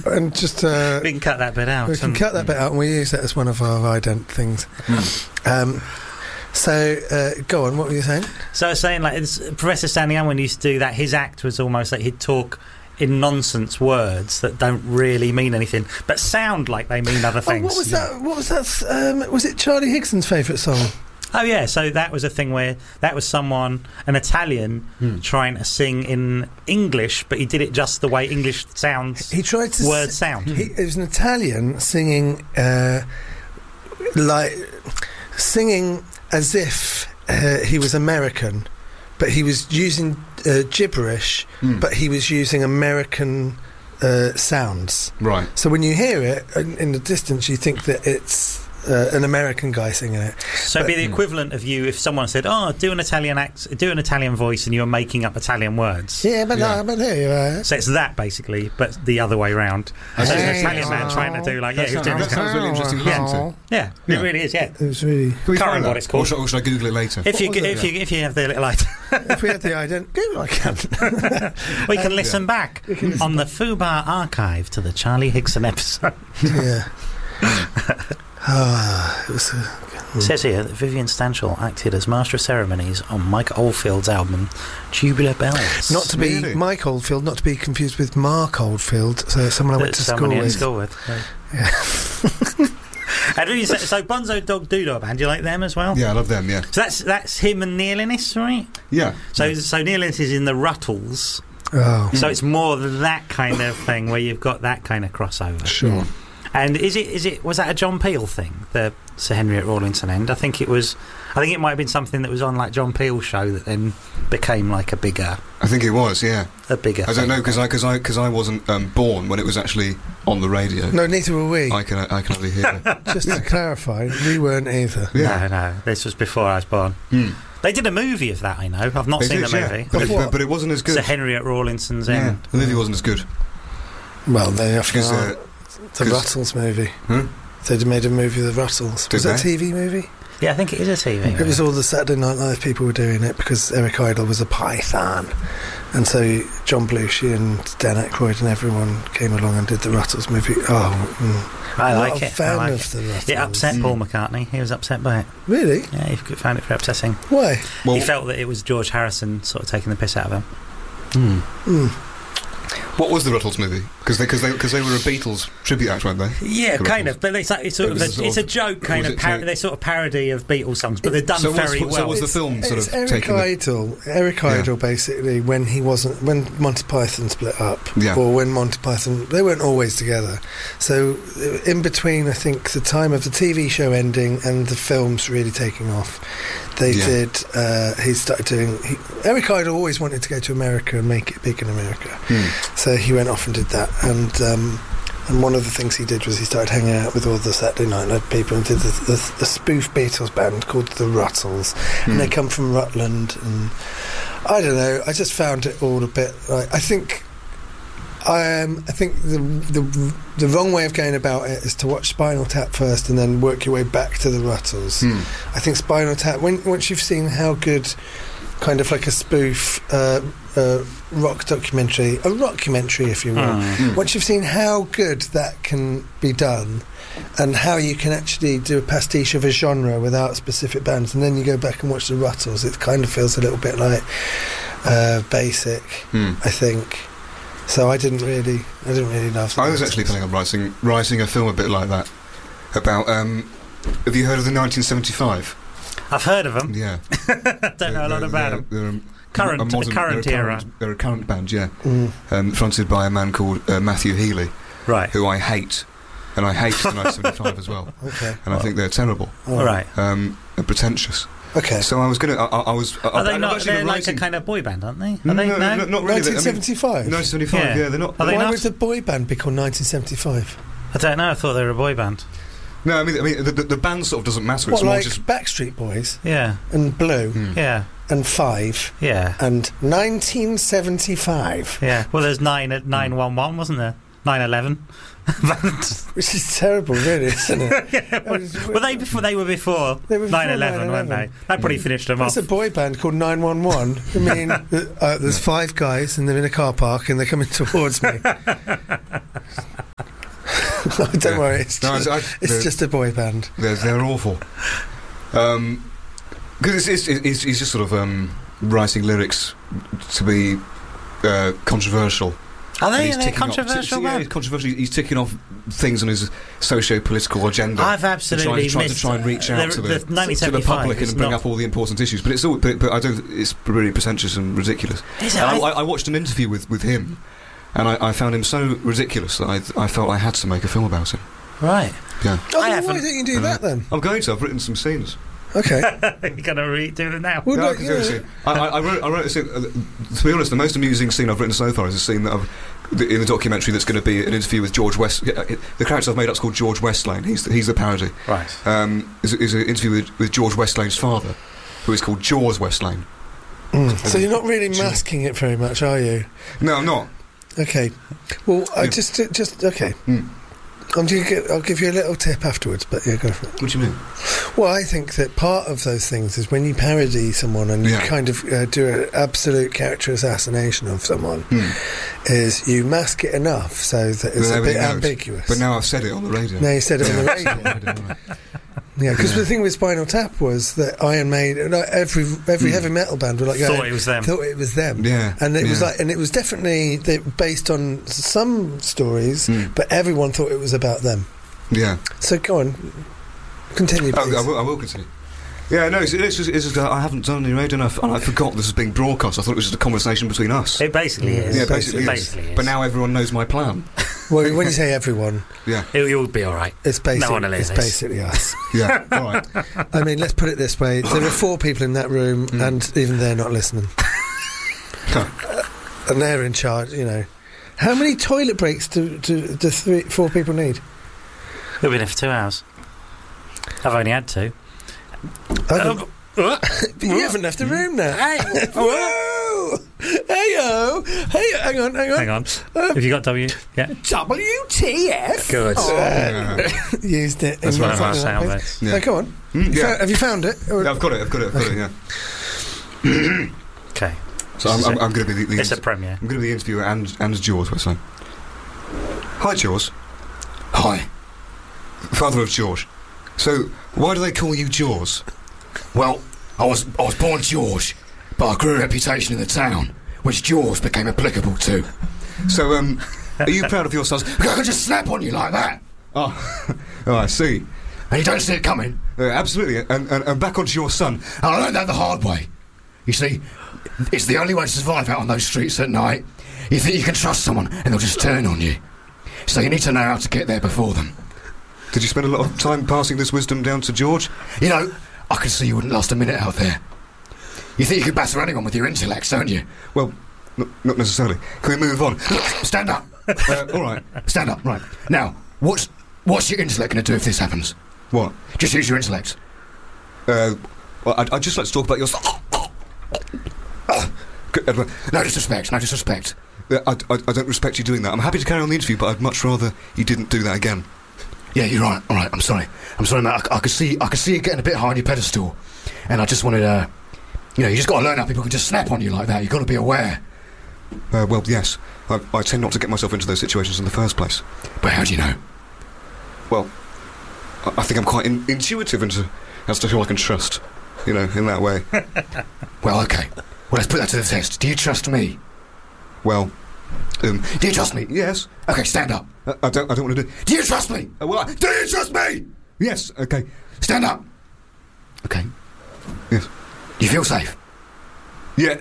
and just we can cut that bit out. We can cut that bit out, and we use that as one of our ident things. So, go on. What were you saying? So I was saying, like, Professor Stanley Unwin used to do that. His act was almost like he'd talk in nonsense words that don't really mean anything, but sound like they mean other things. What was that? What was that? Was it Charlie Higson's favourite song? Oh yeah, so that was a thing where that was an Italian trying to sing in English, but he did it just the way English sounds. He tried to words sound. It was an Italian singing, singing as if he was American, but he was using gibberish, but he was using American sounds. Right. So when you hear it in the distance, you think that it's an American guy singing it. So it'd be the equivalent of you if someone said, "Oh, do an Italian voice," and you were making up Italian words. Yeah, but here you are. So it's that basically, but the other way round. So it's an Italian man trying to do like, that sounds really interesting. Yeah, it really is. Yeah, it was really. Can't remember what it's called. Or should I Google it later? If you have the little item. If we had the ident, Google, I can. We can listen back on the Fubar archive to the Charlie Higson episode. Yeah. It was It says here that Vivian Stanshall acted as Master of Ceremonies on Mike Oldfield's album Tubular Bells. not to be Mike Oldfield, not to be confused with Mark Oldfield, so someone I went to school with. Yeah. So Bonzo Dog Doodah Band, do you like them as well? Yeah, I love them, yeah. So that's him and Neil Innes, right? Yeah. So Neil Innes is in the Ruttles. Oh. So it's more that kind of thing where you've got that kind of crossover. Sure. And was that a John Peel thing, the Sir Henry at Rawlinson End? I think it might have been something that was on like John Peel's show that then became like a bigger. I think it was, yeah. A bigger. I don't know because I wasn't born when it was actually on the radio. No, neither were we. I can only hear it. Just to clarify, we weren't either. Yeah. No, this was before I was born. They did a movie of that, I know. I've not seen the movie. But it wasn't as good. Sir Henry at Rawlinson's End. The movie wasn't as good. Well, they have to. The Ruttles movie. They made a movie of the Ruttles. Was that a TV movie? Yeah, I think it is a TV movie. It was all the Saturday Night Live people were doing it because Eric Idle was a python. And so John Belushi and Dan Aykroyd and everyone came along and did the Ruttles movie. I like it. Fan of the Ruttles. It upset Paul McCartney. He was upset by it. Really? Yeah, he found it very upsetting. Why? He felt that it was George Harrison sort of taking the piss out of him. What was the Ruttles movie? Because they were a Beatles tribute act, weren't they? Yeah, kind of. But it's a joke kind of. They're sort of parody of Beatles songs, but they're done very well. So was the film sort of Eric Idle? Eric Idle, basically, when Monty Python split up, or when Monty Python, they weren't always together. So in between, I think the time of the TV show ending and the films really taking off, they did. He started doing. Eric Idle always wanted to go to America and make it big in America. So he went off and did that, and one of the things he did was he started hanging out with all the Saturday Night Live people and did the spoof Beatles band called the Ruttles, and they come from Rutland, and I don't know, I just found it all a bit like, I think the wrong way of going about it is to watch Spinal Tap first and then work your way back to the Ruttles. I think Spinal Tap, once you've seen how good kind of like a spoof rock documentary, a rockumentary if you will, once you've seen how good that can be done and how you can actually do a pastiche of a genre without specific bands, and then you go back and watch the Ruttles, it kind of feels a little bit like basic, I think. So I didn't really love that. I was actually planning on writing a film a bit like that about have you heard of the 1975? I've heard of them. Yeah. Don't know a lot about them. Current era. They're a current band, yeah. Fronted by a man called Matthew Healy, right? Who I hate, and I hate the 1975 as well. Okay. And I think they're terrible. All right. And pretentious. Okay. So I was going to. Are they not? They're like a kind of boy band, aren't they? No, not really. 1975. 1975. Yeah, they're not. Why would the boy band be called 1975? I don't know. I thought they were a boy band. No, I mean the band sort of doesn't matter. What, it's more like just Backstreet Boys? Yeah. And Blue? Yeah. And Five? Yeah. And 1975? Yeah. Well, there's 911, wasn't there? 9/11. Which is terrible, really, isn't it? Yeah, well, they were before 9/11, weren't they? That probably finished them off. There's a boy band called 911. I mean, there's five guys and they're in a car park and they're coming towards me. Don't worry, it's just a boy band. They're awful. Because he's just sort of writing lyrics to be controversial. Are they controversial? He's controversial. He's ticking off things on his socio-political agenda. I've absolutely trying to try and reach out to the public and bring up all the important issues. But I don't. It's really pretentious and ridiculous. I watched an interview with him, and I found him so ridiculous that I felt I had to make a film about him. Right. Yeah. Why don't you do that then? I'm going to. I've written some scenes. Okay. You're going to redo it now? Well, I wrote a scene. To be honest, the most amusing scene I've written so far is a scene that in the documentary that's going to be an interview with George West. The character I've made up is called George Westlane. He's the parody. Right. Is an interview with George Westlane's father, who is called Jaws Westlane. So you're not really masking it very much, are you? No, I'm not. Okay. Well, just okay. I'll give you a little tip afterwards, but yeah, go for it. What do you mean? Well, I think that part of those things is when you parody someone and you kind of do an absolute character assassination of someone, is you mask it enough so that it's a bit ambiguous. But now I've said it on the radio. Now you said it on the radio. Yeah, because the thing with Spinal Tap was that Iron Maiden, every heavy metal band were like thought it was them. Yeah, and it was and it was definitely based on some stories, but everyone thought it was about them. Yeah. So go on, continue. Please. I will continue. Yeah, no, it's just I haven't done any radio enough, and I forgot this was being broadcast. I thought it was just a conversation between us. It basically is. Yeah, basically is. But now everyone knows my plan. Well, when you say everyone, you'll be all right. It's basically us. Yeah, all right. I mean, let's put it this way: there are 4 people in that room, and even they're not listening, and they're in charge. You know, how many toilet breaks do 4 people need? We've been here for 2 hours. I've only had 2. But you haven't left the room now. Hey. Whoa! Hey-o! Hey, hang on. Hang on. Have you got W? Yeah. WTF? Good. Used it. That's one of our sound bits. Yeah. Go on. Have you found it? Yeah, I've got it, yeah. Okay. So I'm going to be the... It's a premiere. I'm going to be the interviewer and Jaws, what's that? Hi, Jaws. Hi. Father of George. So, why do they call you Jaws? Well, I was born George, but I grew a reputation in the town, which Jaws became applicable to. So, are you proud of your sons? I can just snap on you like that. Oh, I see. And you don't see it coming? Absolutely. And back onto your son. And I learned that the hard way. You see, it's the only way to survive out on those streets at night. You think you can trust someone, and they'll just turn on you. So you need to know how to get there before them. Did you spend a lot of time passing this wisdom down to George? You know, I can see you wouldn't last a minute out there. You think you could batter anyone with your intellect, don't you? Well, not necessarily. Can we move on? Look, stand up. All right. Stand up, right. Now, what's your intellect going to do if this happens? What? Just use your intellect. Well, I'd just like to talk about your... No disrespect. I don't respect you doing that. I'm happy to carry on the interview, but I'd much rather you didn't do that again. Yeah, you're right. All right, I'm sorry, mate. I could see you getting a bit high on your pedestal, and I just wanted to... you just got to learn how people can just snap on you like that. You've got to be aware. Well, yes. I tend not to get myself into those situations in the first place. But how do you know? Well, I think I'm quite intuitive as to who I can trust, in that way. Well, okay. Well, let's put that to the test. Do you trust me? Well, do you trust me? Yes. Okay, stand up. I don't want to do... Do you trust me? Do you trust me? Yes, okay. Stand up. Okay. Yes. You feel safe? Yeah.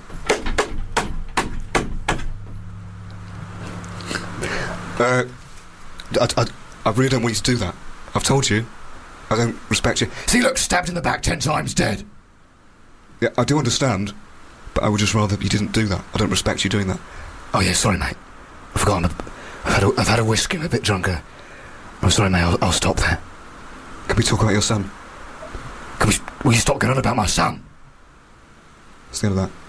I really don't want you to do that. I've told you. I don't respect you. See, look, stabbed in the back 10 times, dead. Yeah, I do understand, but I would just rather you didn't do that. I don't respect you doing that. Oh, yeah, sorry, mate. I've forgotten. I've had a whiskey. I'm a bit drunker. I'm sorry, mate. I'll stop there. Can we talk about your son? Will you stop going on about my son? That's the end of that.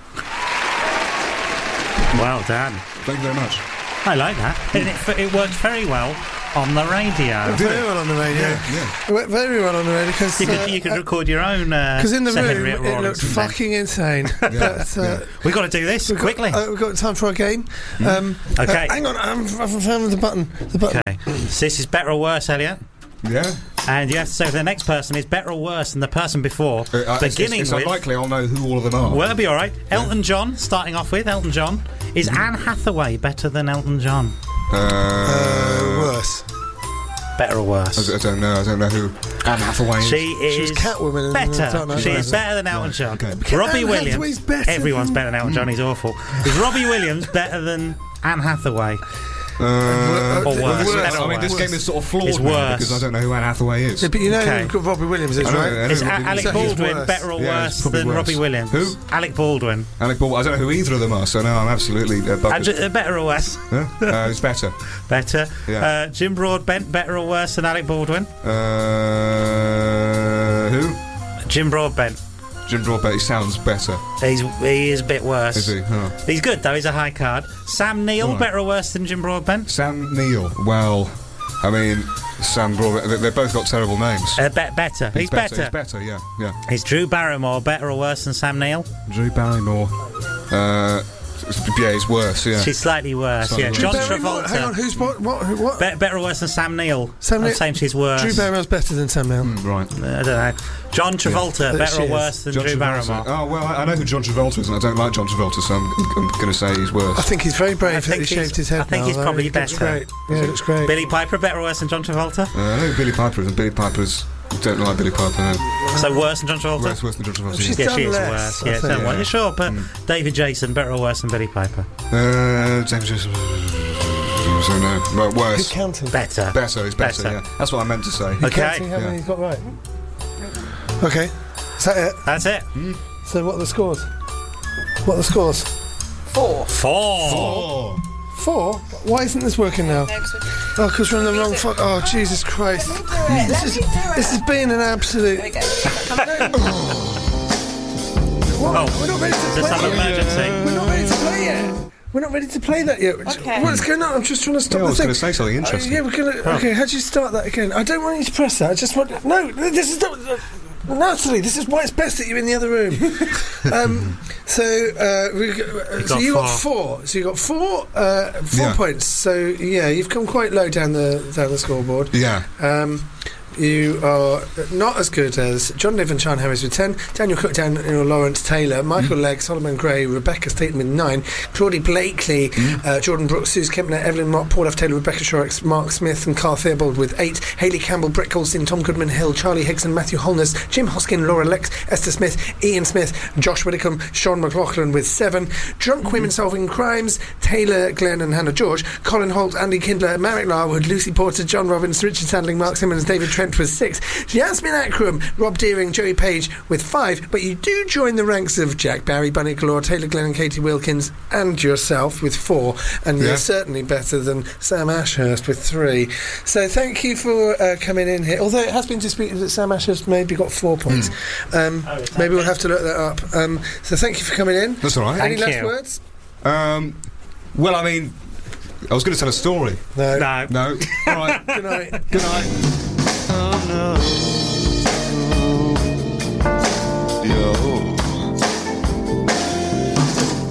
Well done. Thank you very much. I like that. And it worked very well on the radio. Very well on the radio. Yeah. Very well on the radio because you could record your own. Because in the room it looked fucking insane. We've got to do this quickly. We've got time for our game. Okay. Hang on, I've found the button. Okay. So this is better or worse, Elliot? Yeah. And you have to say the next person is better or worse than the person before. It's unlikely I'll know who all of them are. Well, it'll be all right. Elton John, starting off with Elton John. Is Anne Hathaway better than Elton John? Worse. Better or worse? I don't know who Anne Hathaway is. She is Catwoman. Better. She is better than Elton John. Okay. Robbie Williams. Everyone's better than Elton John. He's awful. Is Robbie Williams better than Anne Hathaway? Or worse. I mean, this game is sort of flawed now because I don't know who Anne Hathaway is. Yeah, but you know who Robbie Williams is, right? Is Alec Baldwin better or worse than Robbie Williams? Who? Alec Baldwin. Alec Baldwin. I don't know who either of them are, so no, I'm absolutely better or worse? It's better. Better. Yeah. Jim Broadbent, better or worse than Alec Baldwin? Who? Jim Broadbent. Jim Broadbent, he sounds better. He is a bit worse. Is he? Oh. He's good though. He's a high card. Sam Neill, better or worse than Jim Broadbent? Sam Neill. Well, I mean, Sam Broadbent. They've both got terrible names. Better. He's better. He's better. Yeah. Is Drew Barrymore better or worse than Sam Neill? Drew Barrymore. Yeah, he's worse. Yeah, she's slightly worse. John Travolta. Hang on, who's what? Better or worse than Sam Neill? I'm saying she's worse. Drew Barrymore's better than Sam Neill. Right. I don't know. John Travolta, better or worse than Drew Barrymore? Oh well, I know who John Travolta is, and I don't like John Travolta, so I'm going to say he's worse. I think he's very brave that he shaved his head. I think he's probably better. Great. Yeah, it looks great. Billy Piper, better or worse than John Travolta? I know who Billy Piper is, and Billy Piper's. Don't like Billy Piper. No. So worse than John Travolta? Worse than John Travolta. She is worse. Yeah, sure, but David Jason, better or worse than Billy Piper? James Jason. So no, but worse. Who's counting? Better. He's better. Yeah, that's what I meant to say. Okay. How many he's got right? Okay. Is that it? That's it. So what are the scores? 4. 4? Why isn't this working now? Oh, because we're in the wrong Oh, Jesus Christ. This has been an absolute... We're not ready to play some emergency. We're not ready to play yet. We're not ready to play that yet. Okay. What's going on? I'm just trying to stop the thing. I was going to say something interesting. We're going to... Okay, how do you start that again? I don't want you to press that. I just want... No, this is not... Natalie, this is why it's best that you're in the other room. So you got 4. So you got 4 points. So you've come quite low down the scoreboard. Yeah. You are not as good as John Niven, Sean Harris with 10, Daniel Cook, Daniel Lawrence Taylor, Michael Legg, Solomon Gray, Rebecca Staten with 9, Claudie Blakely, Jordan Brooks, Suze Kempner, Evelyn Mott, Paul F. Taylor, Rebecca Shorrock, Mark Smith and Carl Theobald with 8, Hayley Campbell, Brett Goldstein, Tom Goodman Hill, Charlie Higson, Matthew Holness, Jim Hoskin, Laura Lex, Esther Smith, Ian Smith, Josh Widdicombe, Sean McLaughlin with 7, Drunk Women Solving Crimes, Taylor Glenn and Hannah George, Colin Holt, Andy Kindler, Marek Larwood, Lucy Porter, John Robbins, Richard Sandling, Mark Simmons, David Trent with 6, Yasmin Akram, Rob Deering, Joey Page with 5, but you do join the ranks of Jack Barry, Bunny Galore, Taylor Glenn and Katie Wilkins and yourself with 4, and you're certainly better than Sam Ashurst with 3. So thank you for coming in here, although it has been disputed that Sam Ashurst maybe got 4 points. Maybe we'll have to look that up. So thank you for coming in. That's all right. Any last words? Well, I mean, I was going to tell a story. No. All right. Good night. Good night. Oh no.